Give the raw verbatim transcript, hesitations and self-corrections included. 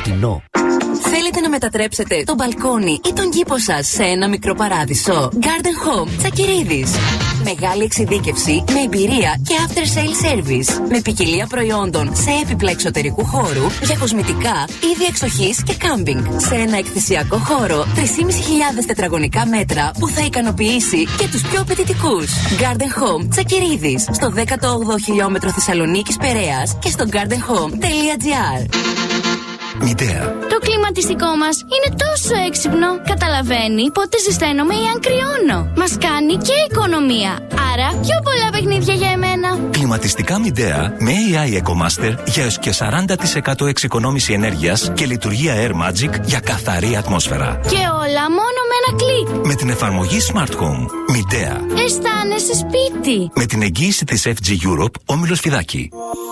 σκοτεινό. Θέλετε να μετατρέψετε το μπαλκόνι ή τον κήπο σας σε ένα μικρό παράδεισο? Garden Home Τσακυρίδης. Μεγάλη εξειδίκευση με εμπειρία και after sale service. Με ποικιλία προϊόντων σε έπιπλα εξωτερικού χώρου για κοσμητικά, είδη εξοχής και κάμπινγκ. Σε ένα εκθεσιακό χώρο τρεις χιλιάδες πεντακόσια τετραγωνικά μέτρα που θα ικανοποιήσει και τους πιο απαιτητικούς. Garden Home Τσακυρίδης. Στο δέκατο όγδοο χιλιόμετρο Θεσσαλονίκης Περαίας και στο garden home τελεία gr. Μητέα. Το κλιματιστικό μας είναι τόσο έξυπνο. Καταλαβαίνει πότε ζεσταίνομαι ή αν κρυώνω. Μας κάνει και οικονομία. Άρα πιο πολλά παιχνίδια για εμένα. Κλιματιστικά Μητέα με έι άι EcoMaster για έως και σαράντα τοις εκατό εξοικονόμηση ενέργειας και λειτουργία Air Magic για καθαρή ατμόσφαιρα. Και όλα μόνο με ένα κλικ. Με την εφαρμογή Smart Home. Μητέα. Αισθάνεσαι σπίτι. Με την εγγύηση της εφ τζι Europe, Όμιλος Φιδάκη.